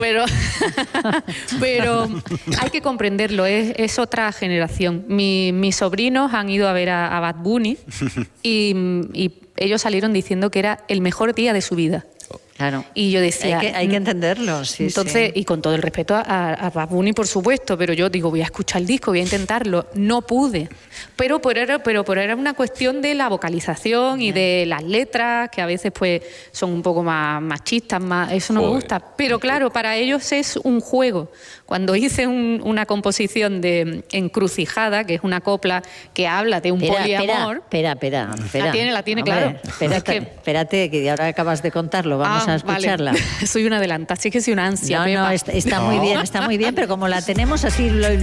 pero hay que comprenderlo, es otra generación. Mis sobrinos han ido a ver a Bad Bunny y ellos salieron diciendo que era el mejor día de su vida. Claro. Y yo decía... Hay que entenderlo, sí. Entonces, y con todo el respeto a Bad Bunny, por supuesto, pero yo digo, voy a escuchar el disco, voy a intentarlo. No pude. Pero era una cuestión de la vocalización y de las letras, que a veces pues son un poco más machistas, eso no me gusta. Pero claro, para ellos es un juego. Cuando hice una composición de Encrucijada, que es una copla que habla de un poliamor... Espera. La tiene, claro. Espérate, que ahora acabas de contarlo, vamos a escucharla. Vale. Soy una adelanta, así que soy una ansia. No, está muy bien, pero como la tenemos así...